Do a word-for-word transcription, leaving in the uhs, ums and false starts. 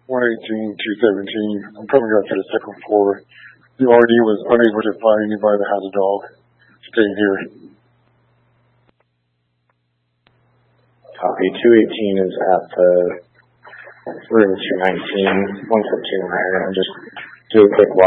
one eighteen, two seventeen. I'm coming up to the second floor. The R D was unable to find anybody that has a dog staying here. Copy. two eighteen is at the room two nineteen, one fifteen right here. I'll just do a quick walk.